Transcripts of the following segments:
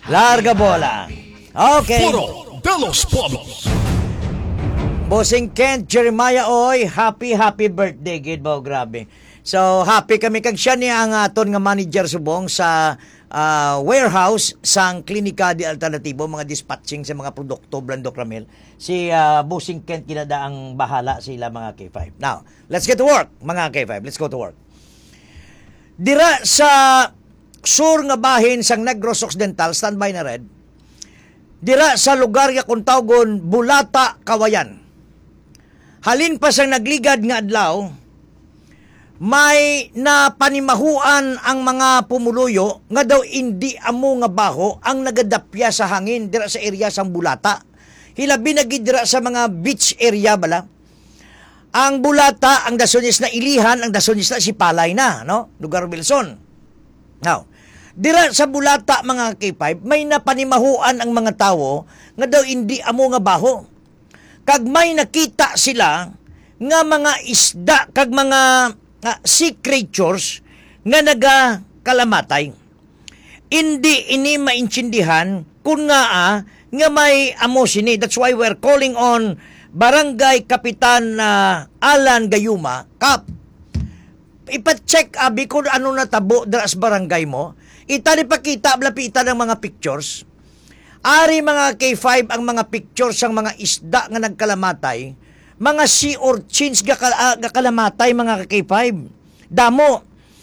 Larga bola. Okay. Foro de los Pueblos. Bossing Kent, Jeremiah Oy, happy birthday, gid mo, grabe. So, happy kami kag siya niya ang aton nga manager subong sa warehouse sang Klinika de Alternatibo, mga dispatching sa mga produkto Blandok Ramil. Si Bossing Kent kinada ang bahala sila mga K5. Now, let's get to work, mga K5. Let's go to work. Dira sa sur nga bahin sang Negros Occidental, standby na red. Dira sa lugar nga kung tawgon Bulata, Kawayan. Halin pa sang nagligad nga adlaw, may napanimahuan ang mga pumuluyo nga daw hindi amo nga baho ang nagadapya sa hangin dira sa area sang Bulata. Hilabi na gid dira sa mga beach area bala. Ang Bulata, ang dasonis na Ilihan, ang dasonis na Sipalay na, no? Lugar Wilson. Now, dira sa Bulata mga K5, may napanimahuan ang mga tawo nga daw hindi amo nga baho. Kag may nakita sila nga mga isda kag mga sea creatures nga nagakalamatay. Hindi ini maintindihan kung nga may amo sini. That's why we're calling on Barangay Kapitan Alan Gayuma. Kap, ipacheck abi kung ano natabo dira sa barangay mo. Itali pakita blapita ng mga pictures. Ari mga K5 ang mga pictures sang mga isda nga nagkalamatay, mga sea urchins nga kalamatay mga K5. Damo,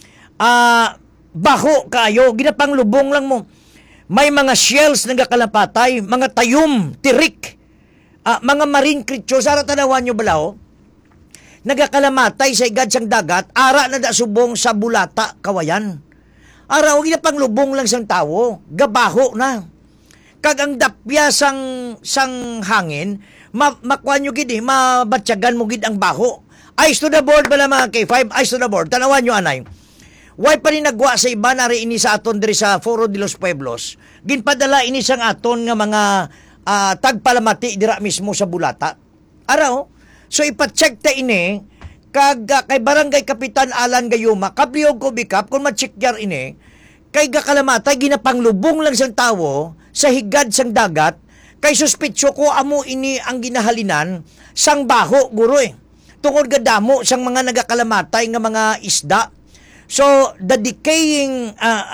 baho kayo, ginapang lubong lang mo. May mga shells nga nagkalamatay, mga tayum, tirik, mga marine creatures, ara tanawan nyo balaw, nagkalamatay sa igad sang dagat, ara na da subong sa Bulata, Kawayan. Ara, ginapang lubong lang sang tawo, gabaho na. Kag ang dapya sang hangin, makuha nyo gid, mabatyagan mo gid ang baho. Eyes to the board bala mga K5, eyes to the board. Tanawan nyo anay. Why pa rin nagwa sa iba, nari ini sa aton diri sa Foro de los Pueblos. Ginpadala ini sang aton nga mga tagpalamati dira mismo sa Bulata. Araw, so ipacheck ta ini, kag kay Barangay Kapitan Alan Gayuma, kabliyog ko bikap, kung matchekyar ini, kay gakalamatay, ginapanglubong lang sang tawo, sa higad sang dagat, kay suspitsyo ko amo ini ang ginahalinan sang baho guro tungod gadamo sang mga nagakalamatay nga mga isda. So the decaying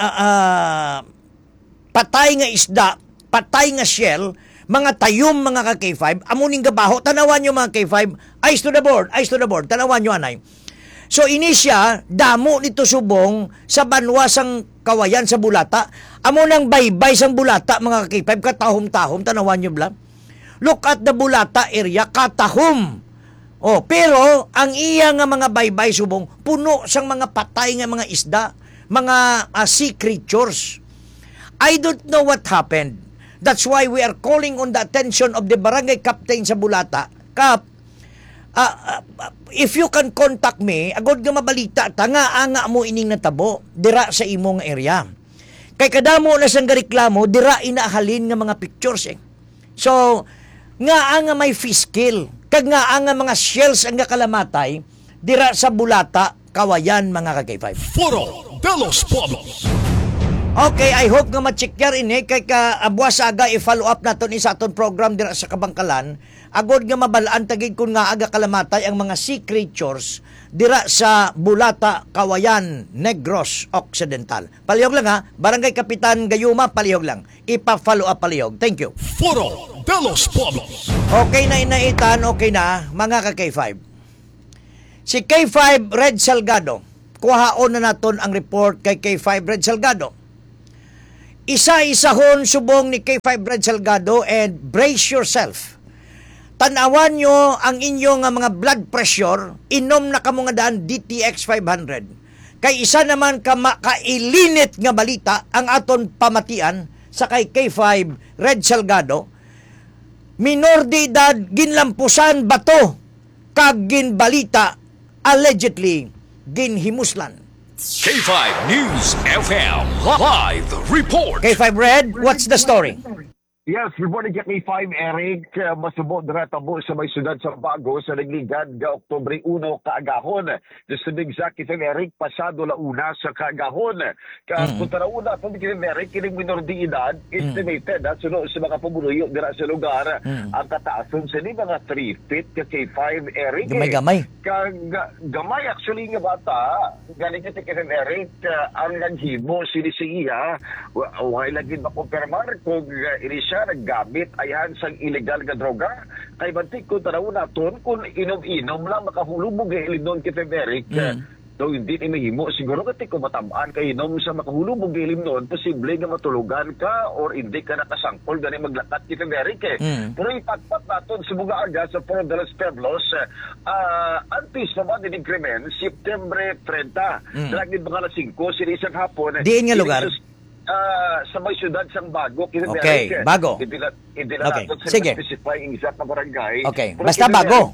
patay nga isda, patay nga shell, mga tayom mga K5, amo ning gabaho. Tanawan nyo mga K5, eyes to the board, tanawan nyo anay. So inisya, damo nito subong sa banwa sang Kawayan sa Bulata. Amo nang baybay sang Bulata mga K5, katahom-tahom, tanawan nyo bla. Look at the Bulata area, katahom. Pero ang iya nga mga baybay subong, puno sang mga patay nga mga isda, mga sea creatures. I don't know what happened. That's why we are calling on the attention of the barangay captain sa Bulata. Kap, if you can contact me, agod nga mabalita, anga mo ining natabo, dira sa imong area. Kay kadamo na sang reklamo, dira inahalin nga mga pictures So, nga may fish kill, kag nga mga shells ang kalamatay, dira sa Bulata, Kawayan mga K5. Foro de los Pueblos. Okay, I hope nga ma-check ini kay buwas aga i-follow up naton sa aton program dira sa Kabangkalan. Agod nga mabalaan tagid kun nga aga kalamatay ang mga sea creatures dira sa Bulata, Kawayan, Negros Occidental. Palihog lang ha, Barangay Kapitan Gayuma, palihog lang. Ipa-follow up palihog. Thank you. Foro de los Pueblos. Okay na inaitan, okay na mga ka-K5. Si K5 Red Salgado, kuhaon na naton ang report kay K5 Red Salgado. Isa-isahon subong ni K5 Red Salgado and brace yourself. Tanawan nyo ang inyong mga blood pressure, inom na kamo nga daan DTX 500. Kay isa naman kailinit nga balita ang aton pamatian sa kay K5 Red Salgado. Minor de edad ginlampusan bato kag ginbalita allegedly ginhimuslan. K5 News FM Live Report. K5 Red, what's the story? Yes, good morning K5, Eric. Masubo na tabo sa may syudad sa Bago sa nagligad ga Oktubre 1 kaagahon. Just to be exact, K5, Eric, pasado la una sa kaagahon. Punta na una, K5, Eric, kining minor de edad, estimated sunod sa mga pamuluyo dira sa lugar. Ang kataason sa ni mga 3 feet K5, Eric. Gamay-gamay. Gamay actually nga bata. Galing ka K5, Eric, ang naghimo sinisiya. Wala lagi makumpirmar kung inisya naggamit ayan sa illegal nga droga. Kay bantik ko tanaw naton kung inom-inom lang makahulubog ilimnon kay Feberic. So hindi ni mahimo siguro kati ko matabaan kay inom sa makahulubog ilimnon posible nga matulugan ka or hindi ka nakasangkol gani maglakat kay Feberic. Pero ipatpat naton sa mga aga sa Foro de los Pueblos antes pa ba din krimen September 30. Lagi mga alas 5 sinisang hapon. Diin nga lugar? Sa may syudad sang Bago. Okay, Bago. Hindi na Okay, natin sige. specify ang exact na barangay. Okay, Pero basta Bago.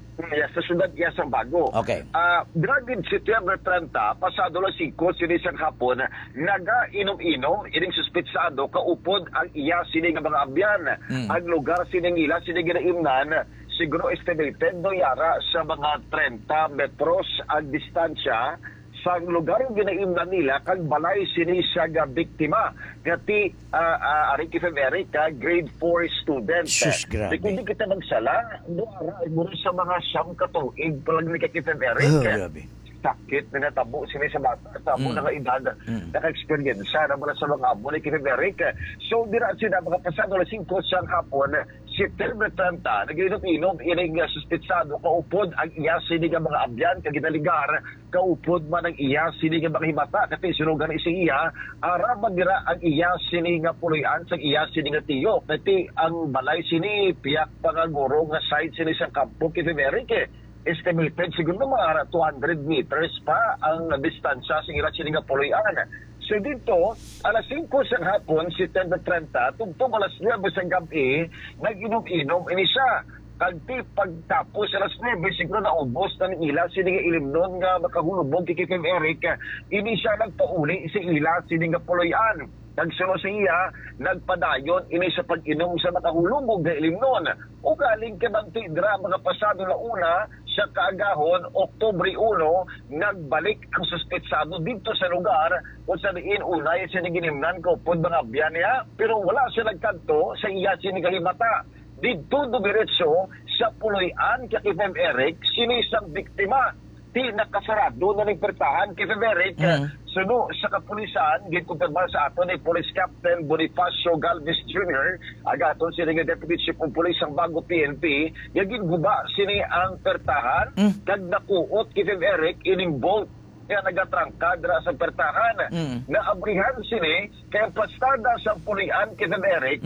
Sa syudad sang Bago. Okay. Dragin September 30, pasado lang 5, sinisang hapon, naga-inom-inom, ining suspitsado, kaupod ang iya sining mga abyan. Ang lugar sining ila, sining ginaimnan, siguro estimated no yara sa mga 30 metros ang distansya sa lugar yung ginaimnan nila kag balay sini siya nga biktima ngati ari kay Eric grade 4 student. Sus, grabe. Kung di kita magsala duara muro sa mga siyam ka tuig palag ni kay Eric. Grabe. Sakit na natabo sila sa bata sa amo nga edad naka-experience na mula sa mga amo ni Kevin Eric. So dira sila mga pasado na 5 siyang hapon September 30 nagiinom-inom ining suspitsado kaupod ang iya sini nga mga abyan kag ginaligar kaupod man ang iya sini nga mga himata kasi sunugan siya araman dira ang iya sini nga puloy-an sa iya sini nga tiyo kati ang balay sini piyak pangaguro nga side sini sa kampo Kevin Eric. Estimated siguro mga 200 meters pa ang distansya sa ila sininga puloy-an. So dito, alas 5 sa hapon, September 30, tugtong alas 9 sa gabi, nag-inom-inom, ini siya. Kagti pagtapos alas 9, siguro naubos na ng ila, sininga ilimnon nga makahulubog kay Kim Eric, ini siya nagpauli sa ila, sininga puloy-an. Nagsuno sa iya, nagpadayon, ini sa pag-inom sa makahulubog na ilimnon. O galing kabang dra mga pasado na una, sa kaagahon, Oktubre 1, nagbalik ang suspetsado dito sa lugar kung saan unay siya naginimnan ko po mga abyan niya, pero wala siya nagkanto sa iya sinigahimata. Dito dumiretso sa puloy-an kay Kim Eric, sinisang biktima. Di nakasarado na nagpertahan kay Eric. Suno sa kapulisan, gikumpirma sa ato ni Police Captain Bonifacio Galvez Jr. Agaton sila nga Deputy Chief of Police ang Bago PNP. Yagin guba sini ang pertahan. Kag nakuot kay Eric ining boat kaya nagatrangka dira sa pertahan. Naabrihan sini kaya pastada sa pulian kay Eric.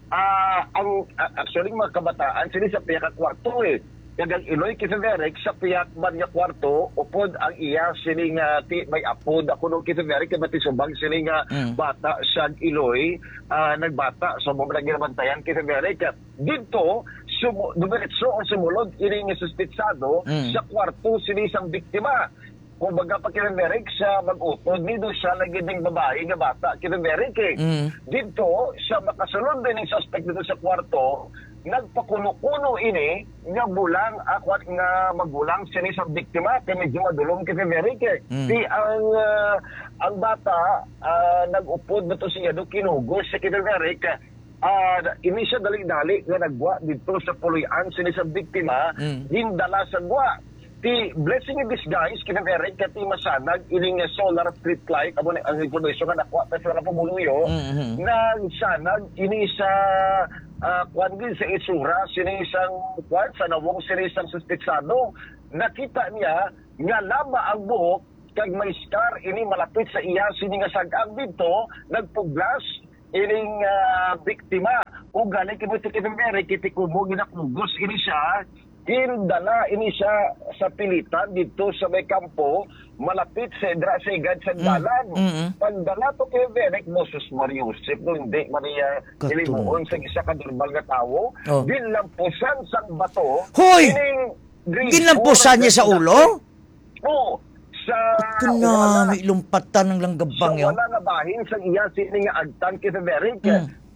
Actually mga kabataan sini sa piyaka kwarto Kagang Iloy kay Eric sa piyak man nga kwarto upod ang iya sining may apod ako nung kay Eric kay matisubang sining bata sa Iloy nagbata so mo nagirabantayan kay Eric dito dumiretso ang sumulod ining suspitsado sa kwarto sinisang biktima. Kung baga pa kay Eric sa mag-utod dito siya lagi ding babae nga bata kay Eric dito sa makasulod din ng suspect dito sa kwarto nagpakuno-kuno ini nga bulang akwat nga magulang sini sa biktima kay medyo madulong kay Eric. Di ang bata nag-upod dito siya do kinugos sa kay Eric. Ini siya dali-dali nga nagwa dito sa puloy-an sini sa biktima gindala sa gwa. Ti blessing in disguise kay Eric kati masanag ining solar street light amo ang information nga nakuha pa sa pamuluyo na sanag ini sa kwan din sa itsura sinisang kwan sa nawong sinisang suspitsado nakita niya nga lama ang buhok kag may scar ini malapit sa iya sini nga sag-ang dito nagpuglas ining biktima o gani kay Eric kiti kumo ginakugos ini siya dala ini siya sa pilitan dito sa may kampo malapit sa Drasegad sa dalan. Pagdala to kay Eric Moses Mariusip no hindi Maria ilimuon sa isa ka normal nga tawo ginlampusan sang bato Hoy! Ginlampusan niya sa ulo? Oo. Sa may lumpatan ng langgabang yun. Wala na bahin sa iya sini nga agtan kay Eric.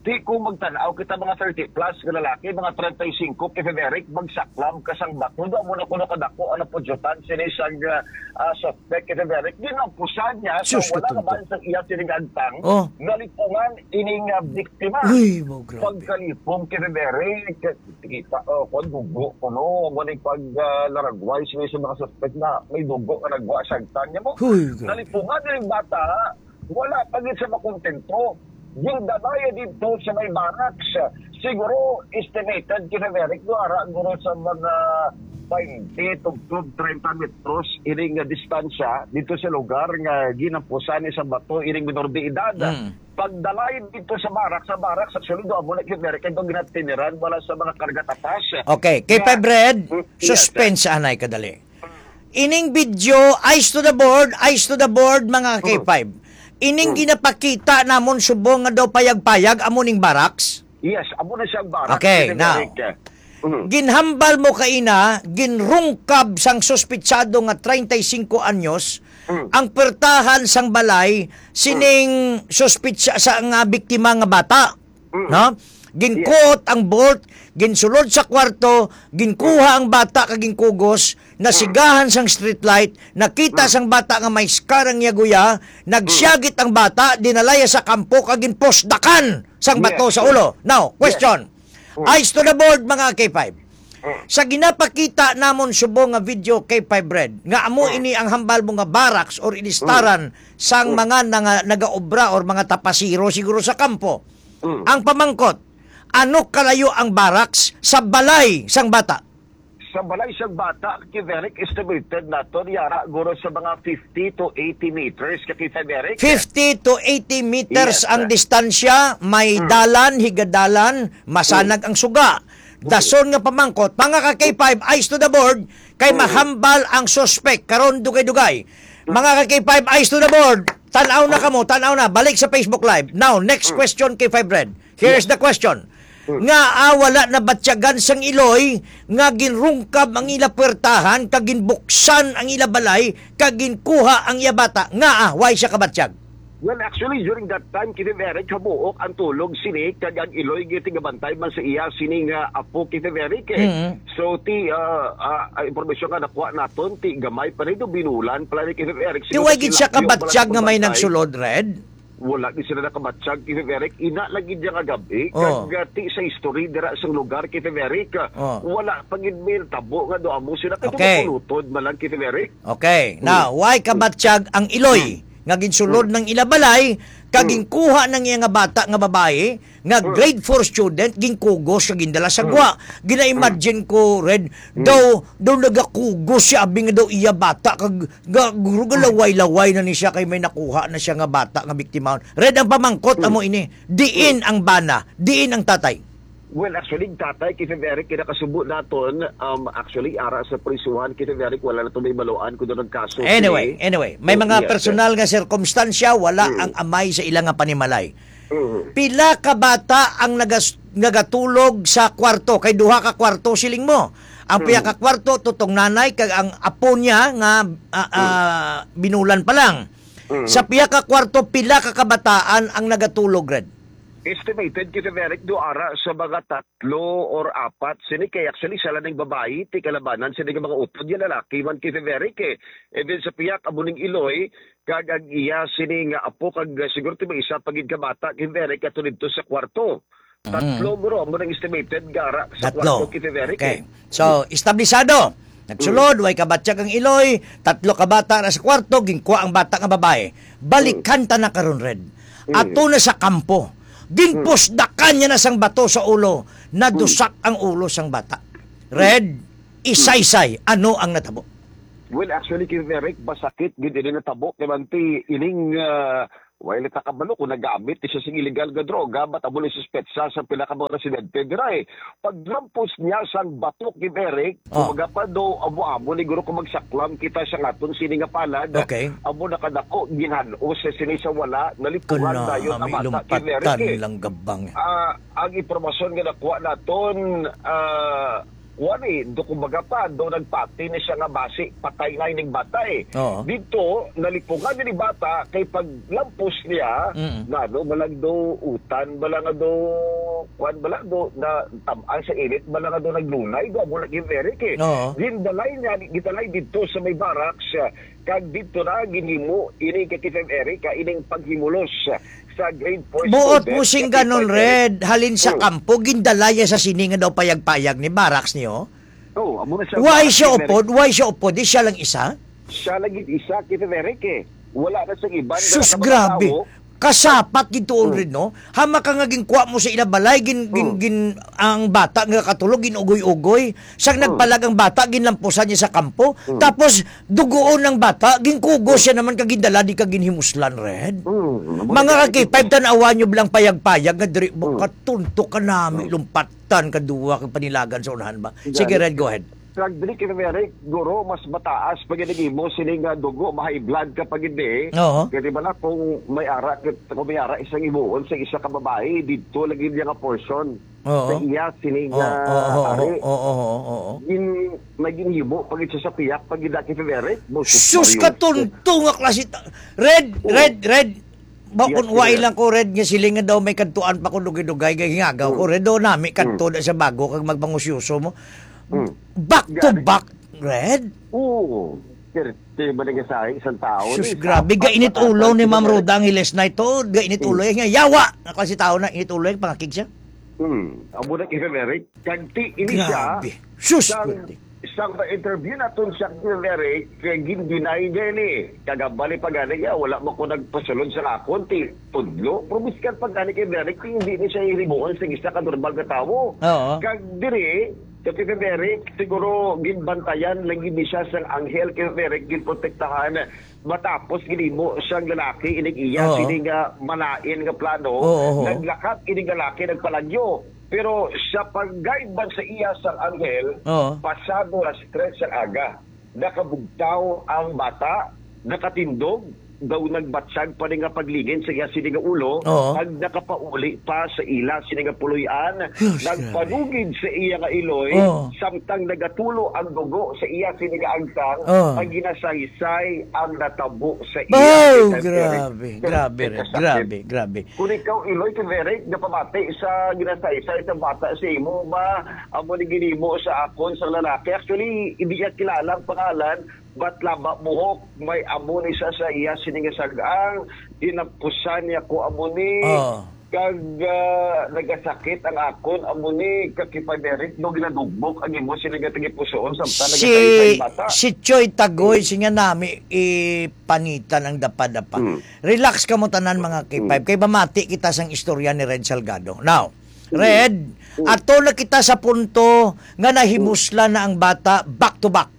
Di kung magtanaw kita mga 30 plus nga lalaki, mga 35 kay Federic, magsaklam kasang bato. Doon mo na kuno kadako ano po jutan sinisang suspect kay Federic. Ginampusan niya sa Sus, wala katunto. naman sa iya sinigantang. Oh. Nalipungan ining biktima. Uy, mo grabe. Pagkalipong kay Federic, kita kung dugo kuno, ngunit pag laragway sila sa mga suspect na may dugo na nagwa sa niya mo. Uy, grabe. Nalipungan din bata, wala pa din sa makontento. Yung dabaya dito sa may barracks, siguro estimated kinaveric doara guro sa mga 20 to 30 metros iring distansya dito sa lugar nga ginampusan ni sa bato iring minor de edad. Pagdalay dito sa barracks actually do amo na kinaveric ito ginatiniran wala sa mga karga tapas. Okay, kay Red, suspense anay kadali. Ining video, eyes to the board, mga K5. Ining ginapakita namon subong nga daw payag-payag amuning barracks. Yes, amo na siyang barracks. Okay, kinaveric. Ginhambal mo kaina, ginrungkab sang suspitsado nga 35 anyos, ang pertahan sang balay sining suspitsa sa nga biktima nga bata. No? Ginkot ang bolt, ginsulod sa kwarto, ginkuha ang bata kaging kugos, nasigahan sang streetlight, nakita sang bata nga may skarang yaguya, nagsyagit ang bata, dinalaya sa kampo kaging posdakan sang bato sa ulo. Now, question. Eyes to the board, mga K5. Sa ginapakita namon subong nga video K5 Red, nga amo ini ang hambal mo nga barracks or ilistaran sang mga nagaobra or mga tapasiro siguro sa kampo. Ang pamangkot, ano kalayo ang barracks sa balay sang bata? Sa balay siyang bata, Federic, estimated na to yara guro sa mga 50 to 80 meters kay Federic. 50 to 80 meters Yes, ang distansya, may dalan, higadalan, masanag ang suga. Dason nga pamangkot, mga ka-K5, eyes to the board, kay mahambal ang suspect, karon dugay-dugay. Mga ka-K5, eyes to the board, tanaw na kamo, tanaw na, balik sa Facebook Live. Now, next question, K5 Red. Here's the question. Nga wala na batyagan sang iloy, nga ginrungkab ang ila puwertahan, kaginbuksan ang ila balay, kaginkuha ang iya bata, nga why siya kabatyag? Well, actually, during that time, Federic, habuok ang tulog sini, kag ang iloy giti gabantay man sa iya sini nga apo Federic. So, impormasyon nga nakuha naton, ti gamay pa rin binulan, pala ni Federic. Tiwag siya kabatyag nga may nagsulod, Red? Wala di sila nakabatsag kay Federic, ina lagi diya nga gabi kag ti sa history dira sa lugar kay Federic, wala pagidmil tabo nga do amo sila kay pulutod malang kay Federic. Okay, now why kabatyag ang iloy nga ginsulod ng ilabalay kaging kuha ng iya nga bata nga babae nga grade 4 student ginkugos sa gindala sa gwa. Gina-imagine ko, Red, daw nagakugos siya abing daw iya bata kag galaway-laway na ni siya kay may nakuha na siya nga bata nga biktima. Red, ang pamangkot amo ini, diin ang bana, diin ang tatay. Well, actually, tatay, kay Federic, kinakasubo naton, actually, ara sa prisuhan, kay Federic, wala na ito may maluan kung doon nagkaso. Anyway, may mga personal nga sirkumstansya, wala ang amay sa ilang nga panimalay. Pila ka bata ang nagatulog sa kwarto, kay duha ka kwarto siling mo. Ang piya ka kwarto, tutong nanay, kag ang apo niya nga binulan pa lang. Sa piya ka kwarto, pila ka kabataan ang nagatulog, Red? Estimated kay Federic do ara sa mga 3 or 4 sini kay actually sala ning babae ti kalabanan sini mga utod ya lalaki man kay Federic and then sa piyak abuning iloy kag ang iya sini nga apo kag siguro ti may isa pagid ka bata kay Federic ato dito sa kwarto. 3 bro mo nang estimated gara sa kwarto kay Federic. Okay. So establisado. Nagsulod, way kabatyag ang iloy, 3 ka bata na sa kwarto, ginkuha ang bata nga babae. Balikan ta na karon, Red. Ato na sa kampo. Ginpusdakan niya na sang bato sa ulo, nadusak ang ulo sang bata. Red, isaysay, ano ang natabo? Well, actually, kay Federic, basakit, gindi rin natabo, kay manti, ining, while itakabalo, kung nagamit, isa sing illegal nga droga, matabo ni suspetsa sa pinakamang residente, diray, paglampos niya sang batok kay Federic, kumaga pa do, amo-amo, ni guro kung magsaklam, kita sa ngaton, sini nga palad, amo nakadako, ginhano, sa sini sa wala, nalipungan tayo na mata kay Federic. Lang gabang. Ang impormasyon nga nakuha naton, do kumbaga pa, do nagpati na siya nga basi, patay na ining bata eh. Oo. Dito, nalipungan ni bata, kay paglampos niya, balang do utan, balang do, balang do, na tamaan sa init, balang do naglunay, do mo nag-Eric eh. Oo. Gindalay niya, gitalay dito sa may barracks, kag dito na, ginhimo, ining kakifem Eric, ining paghimulos sa grade 4 Buot student, mo sing kakifem ganon, Eric. Red. Halin sa kampo, gindalaya sa sininga daw payag-payag ni Barracks niyo. Oh, amo na siya. Why siya upod? Why siya upod? Di siya lang isa? Siya lagi isa, kita Eric eh. Wala na sa iban. Sus, Wala na grabe. tao. Kasapat gito rin, no? Hama ka nga ginkuha mo sa inabalay, ang bata nga katulog, ginugoy-ugoy. Sang nagpalag ang bata, ginlampusan niya sa kampo. Tapos, dugoon ng bata, ginkugo siya naman kagindala, di kaginhimuslan, Red. Mga kakipay, tanawa nyo bilang payag-payag, nga diri, katunto ka namin, lumpatan, kadua, kang panilagan sa unahan ba? Sige, Red, go ahead. Dili kita Eric, guro, mas mataas pag hindi mo sining dugo, mahay blood kapag hindi. Oo. Kasi ba na kung may ara isang imuon sa isa ka babae, dito lagi niya nga portion. Oo. Sa iya sining Oo. may ginhibo pag isa sa piyak pag hindi kita Eric. Sus, katunto nga klase. Red. Bakun Yes, wai sir. lang ko, Red, nga sila nga daw may kantuan pa kung dugay-dugay, kaya hingagaw ko, Red, daw nami kanto na sa bago, kag magpangusyoso mo. Back to back, Red. Oo. Kaya ba nga sa isang tao? Sus, grabe, gainit ulo ni Ma'am Roda ang hiles na ito, gainit ulo, nga yawa, na kasi tao na, init ulo, pangakig siya. Amo na kita Eric. Kanti ini siya. Grabe. Sus, Red. Isang interview na itong siya Eric, kaya gindinay niya ni. Kagabali pa gani niya, wala mo ko nagpasulod sa akon, tudlo. Promiskan pa gani kay Eric, hindi niya siya iribuon sa isa ka normal ka tao. Oo. Kag diri, kay Eric, siguro ginbantayan lang gini siya sang anghel kay Eric, ginprotektahan. Matapos ginimo siyang lalaki, inig iya, Oo. sining manain nga plano, Oo. naglakat, inig lalaki, nagpalagyo. Pero sa pag-guide ba sa iya sa anghel, Oo. pasado na stress sa aga. Nakabugtaw ang bata, nakatindog, daw nagbatsag pa rin nga pagligin sa iya sining nga ulo, Oo. ang nakapauli pa sa ila sining nga puluyan, Yes, nagpanugid sa iya nga iloy, Oo. samtang nagatulo ang dugo sa iya sining nga agtang, Oo. ang ginasaysay ang natabo sa iya. Oh, Kay grabe, Eric. grabe. Kung ikaw, Iloy, Eric, napamati sa ginasay-say sa bata sa imo ba, amo ni ginimo sa akon sa lalaki. Actually, hindi niya kilala ang pangalan, but laba buhok, may amo ni sa iya siningasagang, dinampusan niya ko amo ni, Oo. kag nagasakit ang akon, amo ni kakipaderit, no ginadugbok, ang imo sinigatagi-pusoon, samta nagasay sa bata. Si Choy Tagoy, singa nami ipanitan ang dapa-dapa. Relax ka mo tanan mga K5. Kay bamati kita sang istorya ni Red Salgado. Now, Red, ato na kita sa punto nga nahimusla na ang bata back to back.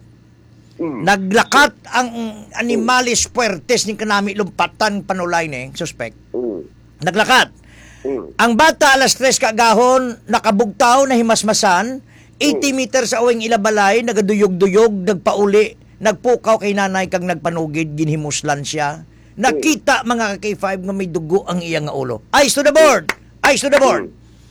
Naglakat ang animalis puertes ni kanami lumpatan panulay ni suspect. Naglakat. Ang bata alas 3 kagahon, nakabugtaw na himasmasan, 80 meters sa awing ilabalay, nagaduyog-duyog, nagpauli, nagpukaw kay nanay kag nagpanugid, ginhimuslan siya. Nakita mga K5 nga may dugo ang iyang nga ulo. Eyes to the board! Eyes to the board!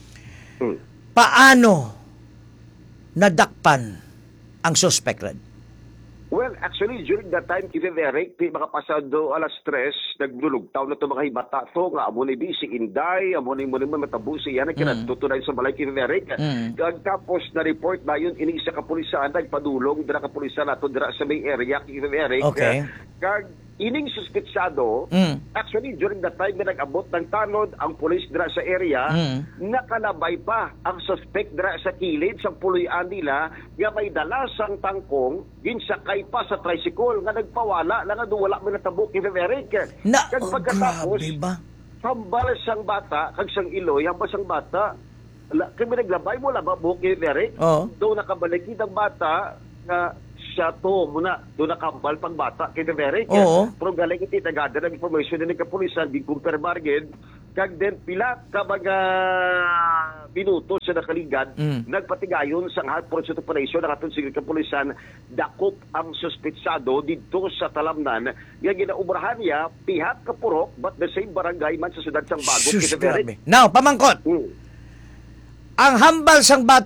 Paano nadakpan ang suspect, Red? Well, actually, during that time, Kevin Eric, di makapasado alas 3, nagdulugtaw na ito mga hibata to, nga amo ni si Inday, amo ni mo matabu siya, nagkinatutunay sa balay Kevin Eric. Tapos, na-report na yun, ining sa kapulisan, nagpadulong, dira kapulisan nato, dira sa may area, Kevin Eric. Okay. Kag ining suspitsado, actually, during that time, na nag-abot ng tanod, ang pulis dira sa area, nakalabay pa ang suspect dira sa kilid, sa puluyan nila, nga may dalasang tangkong, ginsakay pa sa tricycle, nga nagpawala, nga wala mo natabo, Kevin Eric. Kag pagkatapos, grabe ba? hambal siyang bata, kag siyang iloy, hambal siyang bata, kami naglabay mo lang ba, Kevin Eric? Oo. Doon nakabalikid ang bata, nga siya to muna doon nakambal pang bata kay Derek. Oo. Pero galing iti tagada ng information din ng kapulisan di kumpirmar gid kag den pila ka mga minuto sa nakaligad nagpatigayon sa hot pursuit operation nakaton sige kapulisan dakop ang suspetsado didto sa talamnan nga ginaubrahan niya pihak ka purok but the same barangay man sa siyudad sang Bago Sus, kay Derek. grabe. Now, pamangkot. Ang hambal sang bata,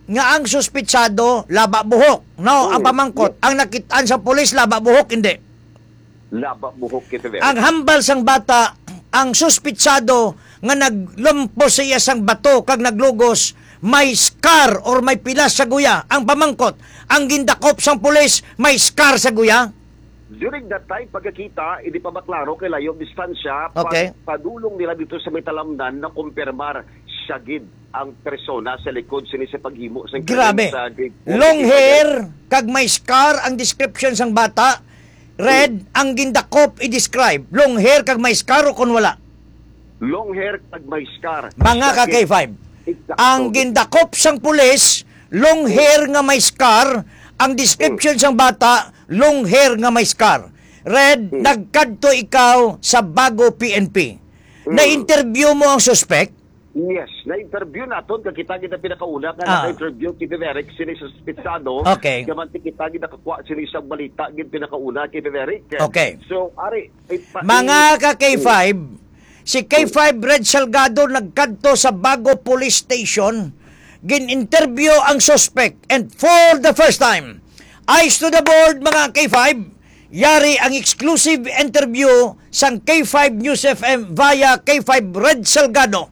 nga ang suspitsado laba buhok. No, ang pamangkot, ang nakitaan sa pulis laba buhok hindi. Laba buhok kita very. Ang hambal sang bata, ang suspitsado nga naglumpo sa iya sang bato kag naglugos, may scar or may pilas sa guya. Ang pamangkot, ang gindakop sang pulis, may scar sa guya. During that time, pagkakita, hindi pa maklaro kay layong distansya, Okay. padulong nila dito sa may talamnan na kumpirmar siya gid ang persona sa likod sini sa paghimo sa Grabe. sa Long hair, kag may scar ang description sang bata. Red, ang gindakop i-describe. Long hair kag may scar o kun wala. long hair kag may scar. Mga ka K5. Exacto. Ang gindakop sang pulis, long hair nga may scar. Ang description sang bata, long hair nga may scar. Red, nagkadto ikaw sa bago PNP. Na-interview mo ang suspect? Yes, na-interview naton kag kita gid ang pinakauna nga na-interview kay Viveric sini sa ospital. Okay. Gamanti kita gid nakakuha sini sa balita gid pinakauna kay Viveric. Okay. So ari Mga ka K5, si K5 Red Salgado nagkadto sa bago police station, gin-interview ang suspect, and for the first time, eyes to the board mga K5, yari ang exclusive interview sang K5 News FM via K5 Red Salgado.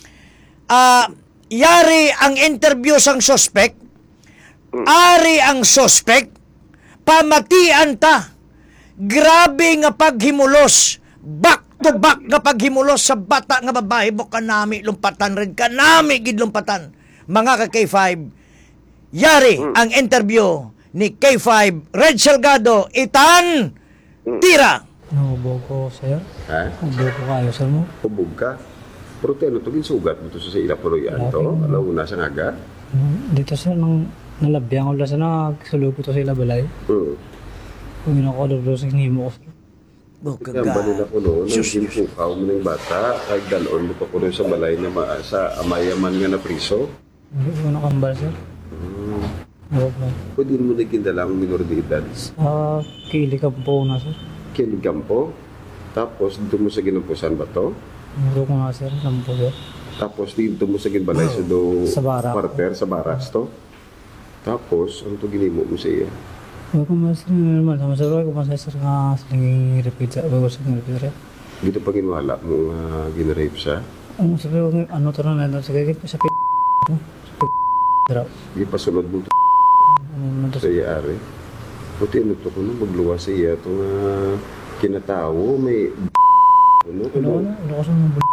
Yari ang interview sang suspect, ari ang suspect, pamatian ta. Grabe nga paghimulos, back to back nga paghimulos sa bata nga babae, buka nami lumpatan rin ka, nami gid lumpatan. Mga ka K5, yari ang interview ni K5 Red Salgado, Itan Tira. Nahubog ko, sir. Ha? Nahubog ko kayo, sir mo. Hubog ka? Pero tayo, ito sugat mo ito sa ilapuroyan to. Alam mo na sa ngaga? Dito, sir, nang nalabyan ko lang sa nagsulog ko to sa ilabalay. Kung ginako sa hinimo ko, sir. Kaya ba nila ko noon, nang ginpukaw mo ng bata, kahit dalon mo pa ko sa balay na sa amayaman nga na priso? Hindi ko nakambal, sir. Huwag na. Pwede mo na gindalang minor de edad. Sa kilikap po na, sir. Kinigampo, tapos dito mo sa ginampusan ba to? Huwag ko nga, sir. Lampo, sir. Tapos dito mo sa ginbalay sa do Sa barak. parter, sa baraks to? Tapos, ano to ginimo mo sa iya? Huwag ko nga, sir. Normal. Sama, sir. Huwag ko nga, sir, nga naging repeat, sir. Huwag ko, sir, repeat, sir. Dito pa ginwala mo ginrape siya? Ano, sir, ano to na nandun sa gagawin sa mo. Sa Di pa sunod mo to ano to, sa iya ari. Buti ano to kung magluwas sa iya itong kinatawo, may ano ko sa mga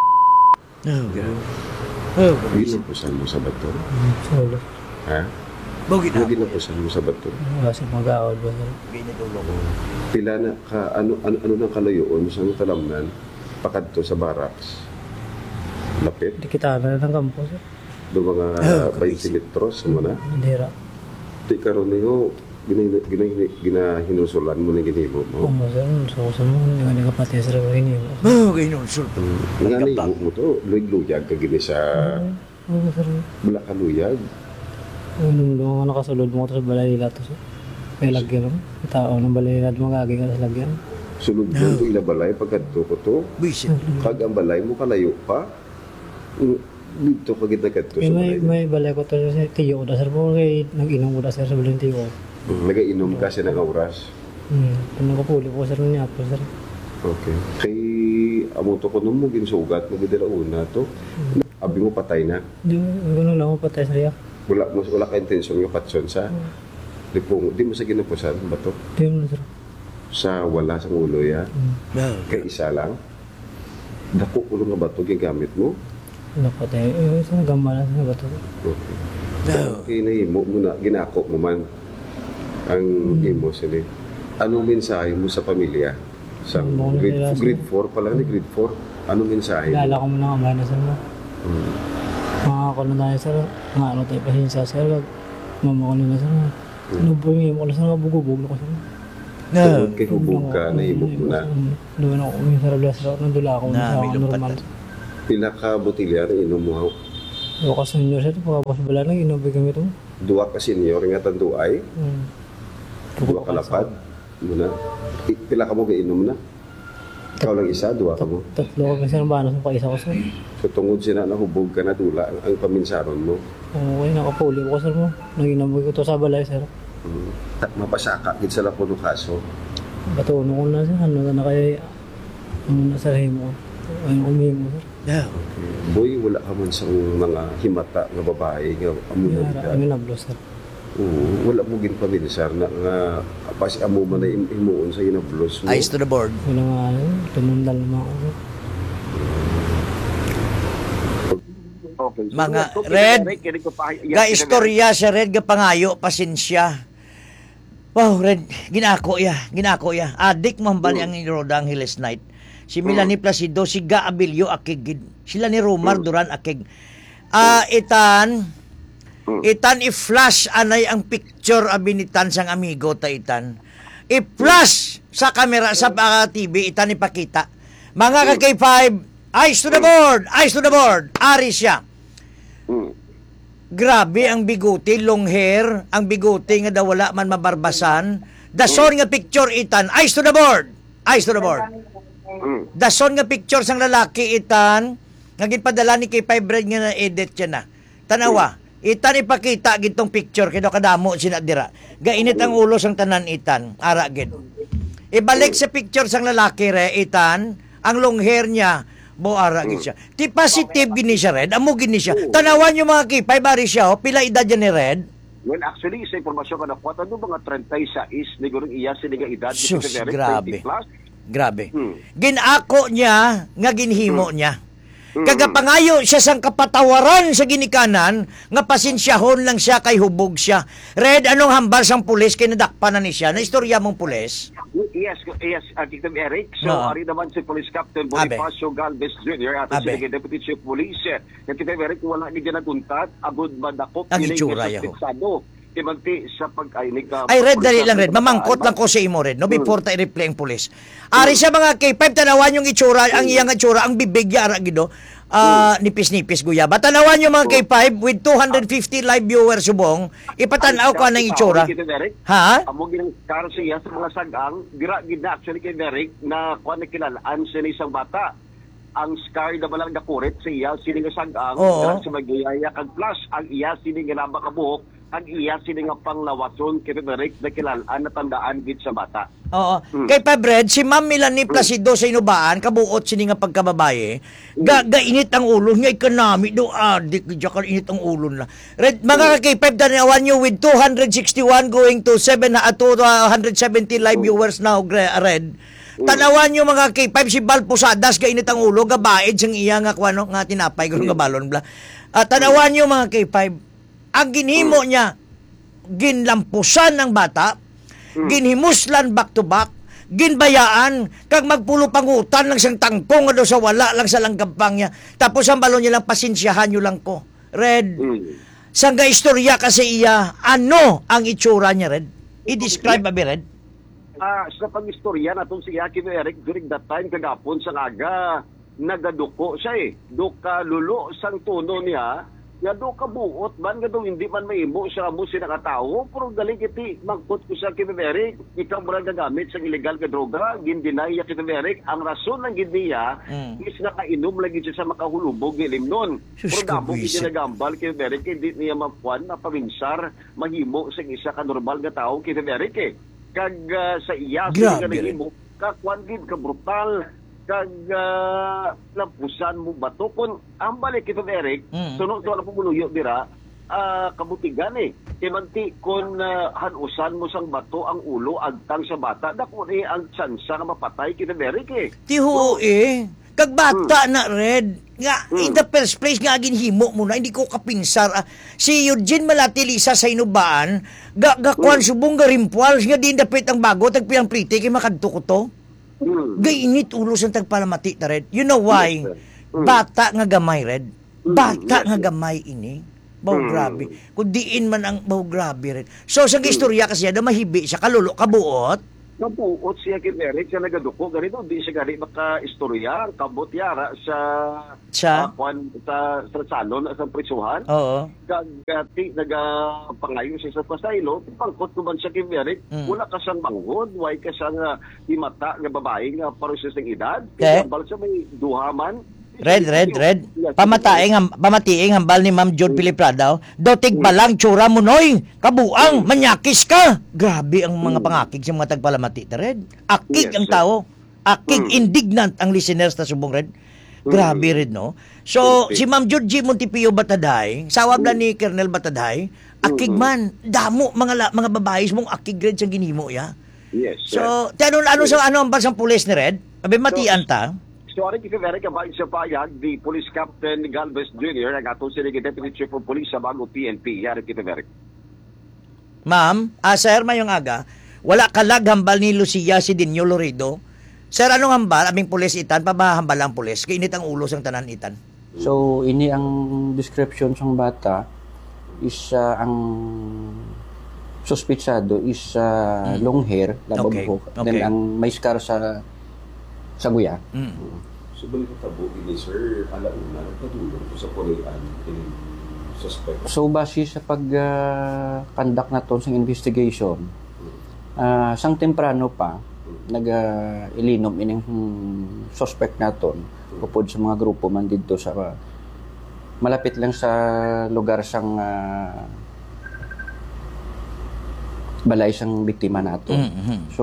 ginapusan mo sa bato? solo. Ha? Bugit Ano ginapusan mo sa bato? Wala sa mag-aawal ba, sir? Pila na ka, ano nang kalayoon sa talamnan pakadto sa barracks? Lapit? Hindi kita na ng kampo, sir. Do mga 20 litros mo na? Hindi ra. Di karon niyo ginahinusulan mo na ginimo mo. Kung sir, so mo, hindi ka pati sir ko ini. Nga na mo to, luyag ka gini sa Oo, sir. wala ka luyag. Nung nakasulod mo ko sa balay nila to, sir. May lagyan mo. Tao ng balay nila magaging ka sa lagyan. Sulod mo to ilabalay pagkadto ko to. Bisit. Kag ang balay mo kalayo pa. Dito ka gitagad to sa balay. May balay ko to sa tiyo ko da, sir. Po kay nag-inom ko da, sir, sa balay ng tiyo ko. Nagainom ka siya ng oras. Nakapuli po, sir, niya po, sir. Okay. Kay amo to ko nung mo ginsugat mo gidala una to. Abi mo patay na. Ganun lang ako patay, sir. Wala ka intensyon nga patson sa. Di mo sa ginapusan ba to? Tiyo mo, sir. Sa wala sa ulo ya. Kay isa lang. Dako ulo nga ba to gigamit mo? Napatay. Sir, gambala, sir, ba to? Okay. Kinahimo mo na, ginako mo man ang imo sila. Anong mensahe mo sa pamilya? Sa grade 4 pa lang, grade 4. Anong mensahe mo? Kilala ko muna kamay na, sir. Mga ako na tayo, sir. Mga ano tayo pasensya, sir. Mama ko na, sir. Ano po yung imo ko, sir. Bugubog na ko, sir. Tungkol kay hubog ka, naimok mo na. Doon ako, sir, bless ako. Nandula ako sa normal. Pila ka botilya na inom mo? Ako ka senior, sir. Pagkapos bala na, inobig kami ito. Duwa ka senior nga tanduay? Duwa ka lapad? Muna? Pila ka mo ga inom na? Ikaw lang isa, duwa ka mo. Tatlo kami sir, banos mo pa isa ko sir. So tungod sina nahubog ka na dula ang paminsaron mo. Okay, nakapuli ko sir mo. Naginamoy ko to sa balay sir. Mapasaka gid sa lapo no kaso. Batuno ko na sir, ano na kaya ang nasarahin mo. Ayun kumihimo sir. Yeah. Boy, wala ka man sa mga himata nga babae nga amo na Yara, kami nablo sir. wala mo gin paminsar na nga pasi amo man na imuon sa inablos mo. Eyes to the board. Wala nga, tunundal naman ako sir. Okay. So, Mga kung Red, kini ko pa Ga istorya sa Red ga pangayo pasensya. Wow, Red, ginako ya. Adik man ba niyang Roda Angeles Night. Si Melanie Placido, si Ga Abilio akig. Sila ni Romar Duran akig. Itan i-flash anay ang picture abinitan sang amigo ta itan. I-flash sa camera sa TV itan ipakita. Mga ka-K5, eyes to the board, eyes to the board. Ari siya. Grabe ang biguti, long hair, ang biguti nga daw wala man mabarbasan. Dason nga picture itan, eyes to the board. Eyes to the board. Dason nga picture sang lalaki itan, nga ginpadala ni K5 Red nga na-edit siya na. Tanawa, itan ipakita gitong picture kaya kadamo sinadira. Gainit ang ulo sang tanan itan, ara gid. Ibalik sa picture sang lalaki re itan, ang long hair niya boara gid siya. Ti positive gini siya Red, amo gini siya. Tanawan yung mga K5 bari siya, pila edad niya ni Red? Well, actually, sa informasyon ka na po, ano mga 36 ni Gurong iya siniga edad? Sus, grabe. 20 plus? Grabe. Ginako niya, nga ginhimo niya. Kagapangayo siya sang kapatawaran sa ginikanan, nga pasensyahon lang siya kay hubog siya. Red, anong hambal sang pulis kay nadakpan na ni siya? Na istorya mong pulis? Yes, Tito Eric. So, Oo. ari naman si Police Captain Abe. Bonifacio Galvez Jr. at Abe. si Deputy Chief Police. Tito Eric, wala ni dyan naguntat, agud madakop. Ang nining itsura, suspetsado. Timanti sa pag-ainig ka. Ay, Red, dali lang, Red. Mamangkot lang ko sa imo, Red. No, before ta i-replay ang pulis. Ari siya mga K5, tanawan yung itsura, ang iyang itsura, ang bibig niya, ara gido. Nipis-nipis guyaba. Tanawan yung mga K5 with 250 live viewers subong. Ipatanaw ko ng itsura. Ha? Amo ginang karo siya sa mga sagang, dira gid na actually kay Derek na kuan kilalaan sa isang bata. Ang scar na balang nakurit siya sini nga sagang, Oo. dira sa magiyaya kag plus ang iya sini nga naba ka buhok, ang iya sini nga panglawason kay Derek na kilalaan na tandaan gid sa bata. Oo. Kay Pabred, si Ma'am Melanie Placido sa Inubaan, kabuot sini nga pagkababaye, gainit ang ulo niya, ikanami do, adik, diyan init ang ulo na. Red, mga K5, tanawan nyo with 261 going to 170 live viewers now, Red. Tanawan nyo mga K5, si Bal Posadas, gainit ang ulo, gabaid siyang iya nga kwano, nga tinapay, gano'ng gabalon, bla. Tanawan nyo mga K5, ang ginhimo niya, ginlampusan ng bata, ginhimuslan back to back, ginbayaan, kag magpulo pangutan lang sang tangkong do sa wala lang sa langgampang niya. Tapos ang balon niya lang, pasensyahan nyo lang ko. Red, sang istorya kasi iya, ano ang itsura niya, Red? I-describe ba, Red? Sa pag-istorya natong si Yaki Eric during that time kagapon sa aga nagaduko siya duka lulo sang tuno niya nga do ka buot man nga do hindi man mahimo siya mo sinakatawo pero galing iti magput ko sa Yaki Eric ikaw mo lang gagamit sa illegal nga droga gindinay Yaki Eric ang rason ng gindiya is nakainom lagi siya sa makahulubog ilim nun pero damo hindi nagambal Yaki Eric hindi niya mapuan na paminsar mahimo sa isa ka normal nga tao Yaki Eric kag sa iya sa nagimo kakwan gid ka brutal kag lampusan mo bato kun ang balik ito Eric sunod to ang pumuluyo dira kabutigan timanti kun hanusan mo sang bato ang ulo agtang sa bata dako ang tsansa nga mapatay kita Eric Tiho kag bata na Red nga in the first place nga ginhimo mo na hindi ko kapinsar si Eugene Malatilisa sa Inubaan gakwan subong garimpual nga di dapit ang bago tagpiang priti kay makadto ko to gainit ulo sa tagpalamati ta Red you know why bata nga gamay Red bata nga gamay ini baw grabe kung diin man ang baw grabe Red so sa istorya kasi da mahibi siya kalulo kabuot Nabuot siya kay Eric siya nagaduko ganito di siya gani maka-istorya kabot yara sa sa salon sa prisuhan. Oo. Gati nagapangayo siya sa pasaylo pangkot naman siya kay Eric wala ka siyang manghod way ka siyang himata nga babae nga parusa sa edad bal siya may duhaman. Red. Pamatiing hambal ni Ma'am Jod Pilipradaw. Dotig pa lang tsura mo noy. Kabuang, manyakis ka. Grabe ang mga pangakig sa mga tagpalamati, Red. Akig ang tao. Akig, indignant ang listeners na subong, Red. Grabe, Red, no? So, si Ma'am Jod G. Montipio Bataday, sawab na ni Colonel Bataday, akig man, damo mga babae mong akig, Red, sa ginimo, ya. Yes. So, ano ang bansang pulis ni Red? Abi matian ta. Sorry, Kika Veric, kabahin sa payag, the Police Captain Galvez Jr. ang atong siniging Deputy Chief of Police sa bago PNP. Yari, Kika Veric. Ma'am, sir, mayong aga, wala kalag hambal ni Lucia si Dinyo Loredo. Sir, anong hambal? Aming pulis itan, pabahambal ang pulis. Kainit ang ulo sang tanan itan. So, ini ang description sang bata is ang suspitsado is long hair, lababok. Okay. Then ang may scar sa guya. So, balik na tabo, ini sir, alauna, nagpatulong po sa Korean, in suspect. So, base sa pag-conduct na to sa investigation, sang temprano pa, nag-ilinom ining suspect naton upod sa mga grupo man dito sa malapit lang sa lugar sang balay sang biktima naton. So,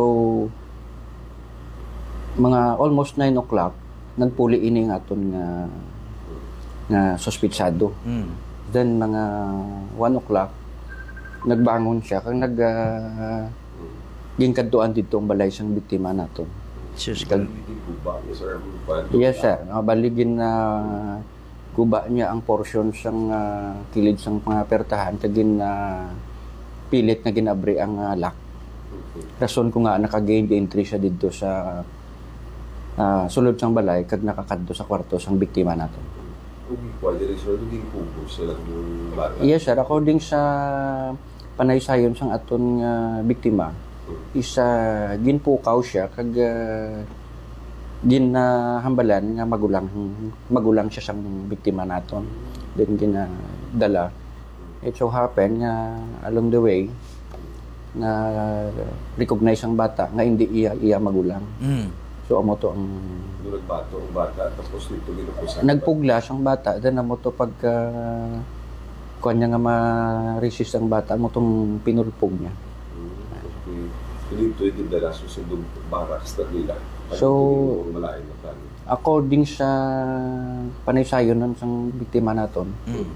mga almost 9 o'clock, nagpuli ini nga aton nga suspitsado. Then, mga 1 o'clock, nagbangon siya, kang gingkaduan dito ang balay sang biktima naton. Yes, sir. Baligin na guba niya ang portion sang kilid sang mga pertahan, kagin na pilit na ginabri ang lock. Rason ko nga nakagain entry siya dito sa sulod sang balay kag nakakadto sa kwarto sang biktima naton. Yes, sir. According sa panaysayon sang aton biktima, is ginpukaw siya kag ginahambalan nga magulang siya sang biktima naton. Then ginadala. It so happen nga along the way na recognize ang bata nga hindi iya magulang. So amo to ang nagbato ang bata tapos dito ginukusan. Nagpugla siyang bata then amo to pagka kunya nga ma-resist ang bata amo tong pinulpog niya. Dito yung dala susundong barracks na nila. So, according sa panaysayon ng sang biktima naton,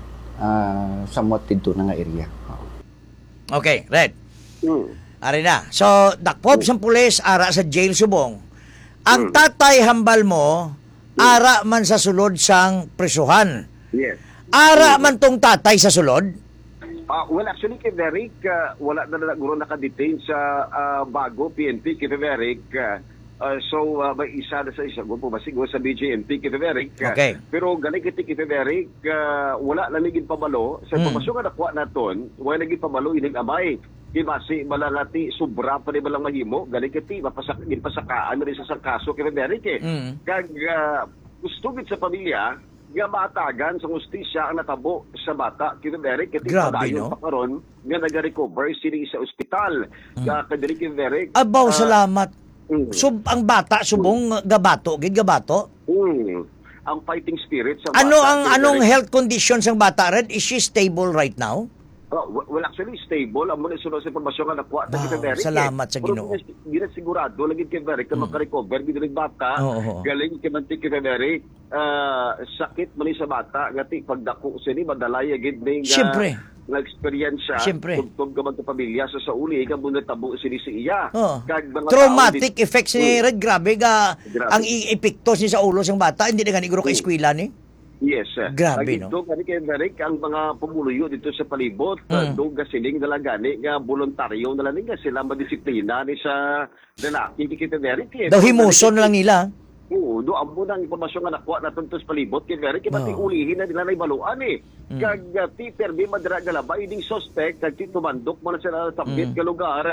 somewhat dito na nga area. Okay, Red. Ari na. So, dakpop sang pulis, ara sa jail subong. Ang tatay hambal mo, ara man sa sulod sang prisuhan. Yes. Ara man tong tatay sa sulod? Well, actually, kay Veric, wala na guro naka-detain sa bago PNP kay Veric. So, may isa na sa isa grupo, masiguro sa BJMP kay Veric. Okay. Pero galing kay Veric, wala na naging pabalo. Sa informasyon nga nakuha naton, wala naging pabalo, ining amay. Kibasi, malangati, sobra pa rin malang mahimo. Galing kiti, pasakaan na rin sa kaso kay Veric. Kag gusto sa pamilya, nga matagan sa justisya ang natabo sa bata kay Veric kiti padayon pa karon nga naga-recover sila sa ospital kadiri kay Veric. Abaw, salamat. Ang bata subong gabato, gabato. Ang fighting spirit sa bata. Anong health conditions ng bata, Red? Is she stable right now? Well, actually, stable. Ang muna sunod sa informasyon nga nakuha na kay Veric. Salamat sa Ginoo. Hindi na sigurado, lagi kay Veric na makarecover. Hindi rin bata. Galing kay Mantik kay Veric. Sakit muli sa bata. Ngati, pagdako sini, madalaya, gidning na-experience siya. Siyempre. Tugtog ka sa pamilya. Sa uli, ikaw muna tabo sini si iya. Traumatic effects ni Red. Grabe ga. Ang epektos niya sa ulo ng bata. Hindi na ganiguro ka eskwela ni. Yes. Grabe, no? Dito, kay Veric, ang mga pumuluyo dito sa palibot, doon siling dalagani, nga voluntaryo na lang nga sila madisiplina ni sa lalaki kay Veric. Daw himuson lang nila. Oo, doon ang munang informasyon nga nakuha na tuntos palibot kay Veric, kaya pati ulihin na nila na ibaluan Kag ti perbi madara galaba, iding suspect, kag ti tumandok mo na sila tapit ka lugar.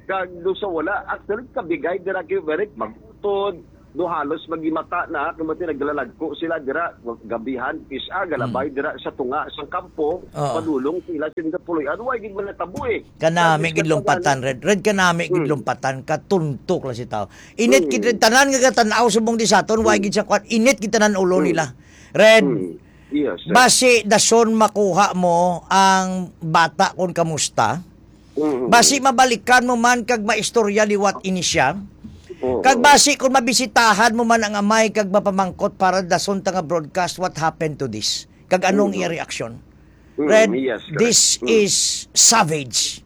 Kag do sa wala, actually kabigay dira kay Eric magutod, do halos magimata na kumati naglalagko sila dira gabihan isa galabay dira sa tunga sa kampo padulong sila sa puloy ano ay gid man natabo kanami gid lumpatan red kanami gid lumpatan katuntok la si tao init gid tanan nga tan-aw subong di saton way gid sa kwat init gid tanan ulo nila red yes sir. Basi dason makuha mo ang bata kon kamusta basi mabalikan mo man kag maistorya liwat ini siya kag basi kung mabisitahan mo man ang amay kag mapamangkot para dason ta nga broadcast what happened to this kag anong iya reaksyon Red, yes, this is savage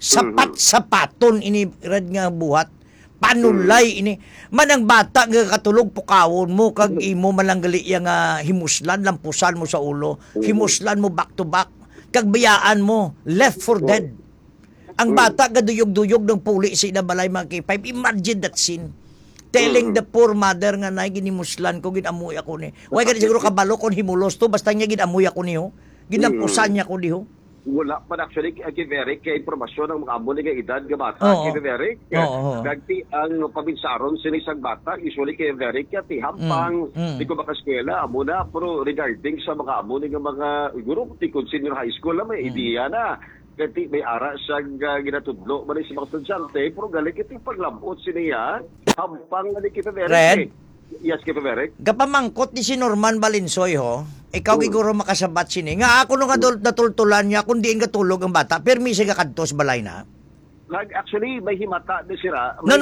sapaton ini red nga buhat panulay ini manang bata nga katulog pukawon mo kag imo malanggali nga himuslan lampusan mo sa ulo himuslan mo back to back kag bayaan mo left for dead. Ang bata gaduyog-duyog ng puli sa inabalay mga K5. Imagine that scene. Telling the poor mother nga na ginimuslan ko, ginamuy ako ni. Huwag ka siguro kabalo kung himulos to, basta niya ginamuy ako niyo. Ginampusan niya ko niyo. Wala pa actually kay Eric kay impormasyon ng mga amo nga edad nga bata kay Eric. Dagti ang pabinsaron sinisang bata usually kay Eric ti hampang di ko makaskwela amo na pero regarding sa mga amo nga mga guro ti senior high school na may idea na. Kasi may ara siyang ginatudlo man sa mga estudyante pero galing iti paglabot siniya hampang ni kay Eric. Red? Yes, kay Eric. Kapamangkot ni si Norman Balinsoy ho, ikaw siguro makasabat sini. Nga ako nung natultulan niya, kung diin katulog ang bata, permise ka kadtos balay na. Actually, may himata na sila. No,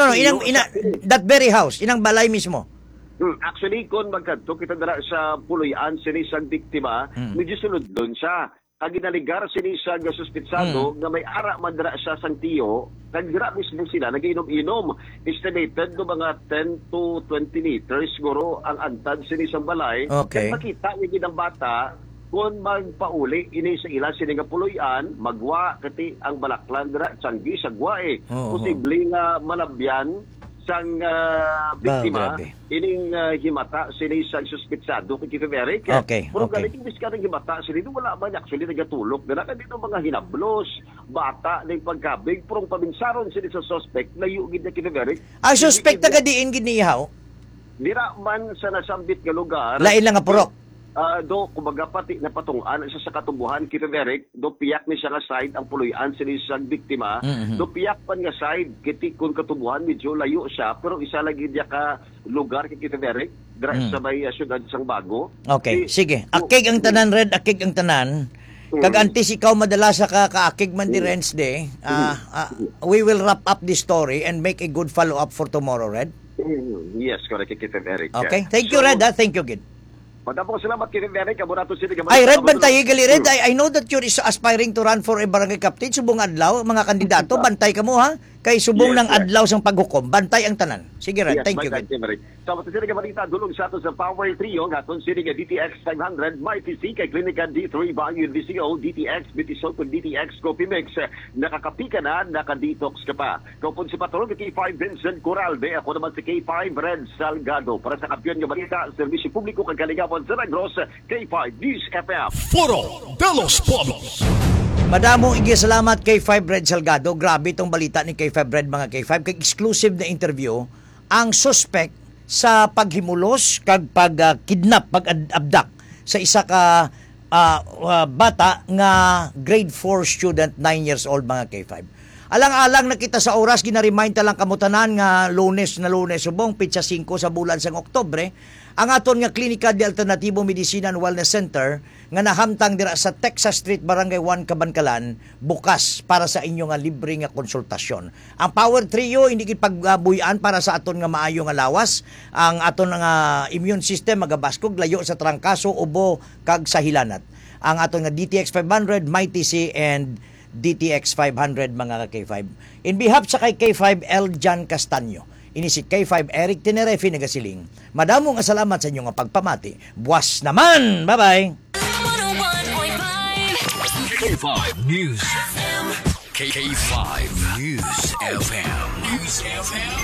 that very house, inang balay mismo. Actually, kung magkanto, kita dara sa puloyan, sinisang biktima, medyo sunod doon siya. Kag ginaligar sinisang suspitsado na may ara man dara sa Santiyo, nagdira mismo sila, nagiinom-inom. Estimated no mga 10 to 20 meters, siguro ang antad sinisang balay. Okay. Kaya makita niya ng bata, kung magpauli, ini sa ila sininga puloyan, magwa, kati ang balaklan dira, tiyanggi, sagwa Posible nga malabyan sang biktima, ining himata sinisang suspitsado kay Kevin Eric. Pero galing biskang himata sila, wala man actually nagatulog. Dira ka dito mga hinablos, bata ng pagkabig, pero pabinsaron sila sa suspect, layo gid na Kevin Eric. Ang suspect na gadiin ginihaw? Dira man sa nasambit nga lugar. Lain lang nga purok. Do kumbaga pati napatungan isa sa katubuhan kay Eric do piyak ni siya nga side ang puloy-an sila sa biktima do piyak pan nga side kiti kun katubuhan medyo layo siya pero isa lagi dia ka lugar kay Eric dira sa may syudad sang Bago. Okay, sige. Akig ang tanan red, akig ang tanan. Kag antes ikaw madala sa kaakig man di Wednesday, we will wrap up this story and make a good follow up for tomorrow, Red. Yes, correct kay Eric. Okay. Thank you, Red. Thank you, Gid. Madapong salamat kay Eric, abonato sila Ay, Red, bantay gali, Red. I know that you're aspiring to run for a barangay captain. Subong adlaw, mga kandidato, bantay ka mo, ha? Kay subong ng adlaw sang paghukom. Bantay ang tanan. Sige, Red. Thank you, Gid. Sa mga sila kamalita, dulong sa ato sa Power Trio, hatong sila ka DTX 500, Mighty C, kay Klinika D3, Bayon VCO, DTX, Bitisol, kung DTX, Coffee Mix, nakakapika na, nakadetox ka pa. Kapon si Patrol, kay K5 Vincent Coralde, ako naman si K5 Red Salgado. Para sa kampiyon ng balita, Servisyo Publiko, kagaligawan sa Negros, K5 News FM. Foro de los Pueblos. Madamong salamat kay K5 Red Salgado. Grabe itong balita ni K5 Red, mga K5. Kay exclusive na interview, ang suspect sa paghimulos kag pag-kidnap, pag-abduct sa isa ka bata nga grade 4 student, 9 years old, mga K5. Alang-alang nakita sa oras, ginaremind talang kamutanan nga lunes subong, pitsa 5 sa bulan sang Oktobre, ang aton nga Klinika de Alternatibo Medicina and Wellness Center nga nahamtang dira sa Texas Street, Barangay 1, Cabancalan, bukas para sa inyo nga libre nga konsultasyon. Ang Power Trio hindi gid pagbuyan para sa aton nga maayo nga lawas, ang aton nga immune system magabaskog layo sa trangkaso, ubo kag sa hilanat. Ang aton nga DTX 500, Mighty C and DTX 500, mga K5. In behalf sa kay K5 L. Jan Castaño, ini si K5 Eric Tenerefi nagasiling. Madamo nga salamat sa inyo nga pagpamati. Buwas naman! Bye-bye! 101.5 K5 News FM. K5 News FM.